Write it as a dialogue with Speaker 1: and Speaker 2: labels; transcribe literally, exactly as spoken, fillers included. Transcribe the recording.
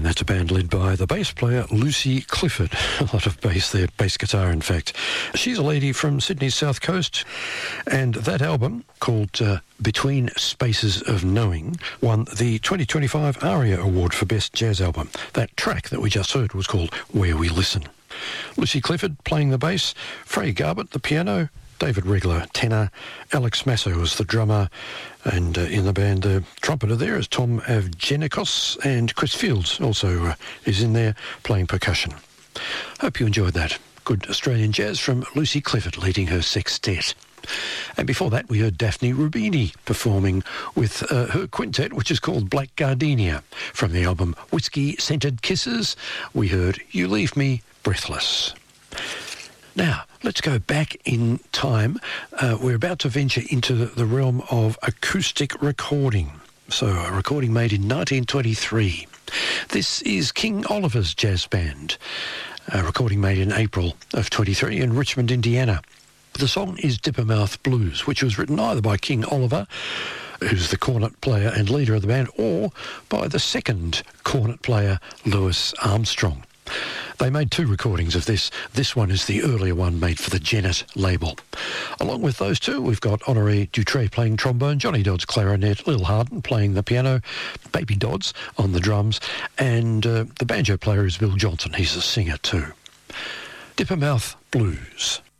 Speaker 1: And that's a band led by the bass player Lucy Clifford. A lot of bass there, bass guitar in fact. She's a lady from Sydney's South Coast, and that album, called uh, Between Spaces of Knowing, won the twenty twenty-five ARIA Award for Best Jazz Album. That track that we just heard was called Where We Listen. Lucy Clifford playing the bass, Frey Garbutt the piano, David Regler tenor, Alex Masso was the drummer, and uh, in the band the uh, trumpeter there is Tom Avgenikos, and Chris Fields also uh, is in there playing percussion. Hope you enjoyed that. Good Australian jazz from Lucy Clifford leading her sextet. And before that we heard Daphne Rubini performing with uh, her quintet, which is called Black Gardenia. From the album Whiskey Scented Kisses, we heard You Leave Me Breathless. Now, let's go back in time. Uh, we're about to venture into the, the realm of acoustic recording. So, a recording made in nineteen twenty-three. This is King Oliver's Jazz Band, a recording made in April of twenty-three in Richmond, Indiana. The song is Dippermouth Blues, which was written either by King Oliver, who's the cornet player and leader of the band, or by the second cornet player, Louis Armstrong. They made two recordings of this. This one is the earlier one made for the Genet label. Along with those two, we've got Honoré Dutré playing trombone, Johnny Dodds clarinet, Lil Harden playing the piano, Baby Dodds on the drums, and uh, the banjo player is Bill Johnson. He's a singer too. Dippermouth Blues.